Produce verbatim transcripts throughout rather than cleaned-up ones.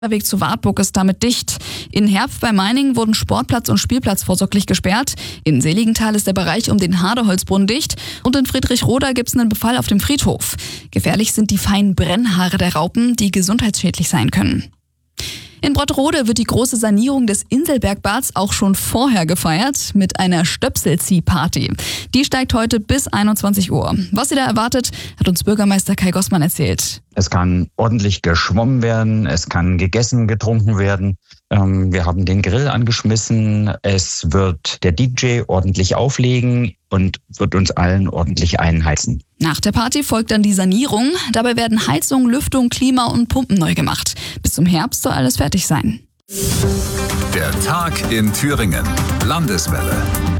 Der Weg zu Wartburg ist damit dicht. In Herpf bei Meiningen wurden Sportplatz und Spielplatz vorsorglich gesperrt. In Seligenthal ist der Bereich um den Hadeholzbrunnen dicht. Und in Friedrichroda gibt es einen Befall auf dem Friedhof. Gefährlich sind die feinen Brennhaare der Raupen, die gesundheitsschädlich sein können. In Brotterode wird die große Sanierung des Inselbergbads auch schon vorher gefeiert mit einer Stöpselziehparty. Die steigt heute bis einundzwanzig Uhr. Was sie da erwartet, hat uns Bürgermeister Kai Gossmann erzählt. Es kann ordentlich geschwommen werden, es kann gegessen, getrunken werden. Ähm, wir haben den Grill angeschmissen, es wird der D J ordentlich auflegen und wird uns allen ordentlich einheizen. Nach der Party folgt dann die Sanierung. Dabei werden Heizung, Lüftung, Klima und Pumpen neu gemacht. Bis zum Herbst soll alles fertig sein. Der Tag in Thüringen. Landeswelle.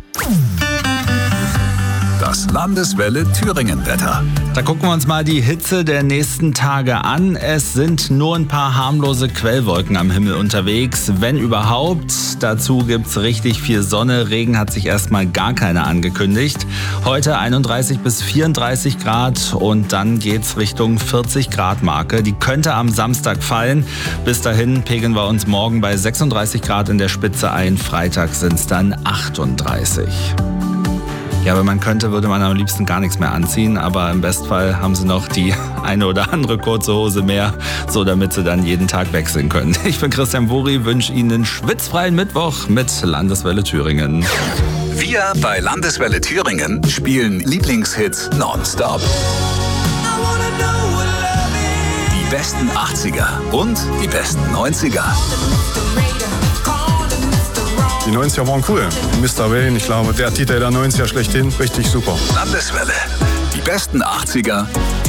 Das Landeswelle Thüringen-Wetter. Da gucken wir uns mal die Hitze der nächsten Tage an. Es sind nur ein paar harmlose Quellwolken am Himmel unterwegs, wenn überhaupt. Dazu gibt's richtig viel Sonne. Regen hat sich erstmal gar keiner angekündigt. Heute einunddreißig bis vierunddreißig Grad und dann geht's Richtung vierzig Grad Marke. Die könnte am Samstag fallen. Bis dahin pegeln wir uns morgen bei sechsunddreißig Grad in der Spitze ein. Freitag sind's dann achtunddreißig. Ja, wenn man könnte, würde man am liebsten gar nichts mehr anziehen, aber im Bestfall haben sie noch die eine oder andere kurze Hose mehr, so damit sie dann jeden Tag wechseln können. Ich bin Christian Buri, wünsche Ihnen einen schwitzfreien Mittwoch mit Landeswelle Thüringen. Wir bei Landeswelle Thüringen spielen Lieblingshits nonstop. Die besten achtziger und die besten neunziger. Die neunziger waren cool. Mister Wayne, ich glaube, der Titel der neunziger schlechthin, richtig super. Landeswelle. Die besten achtziger, die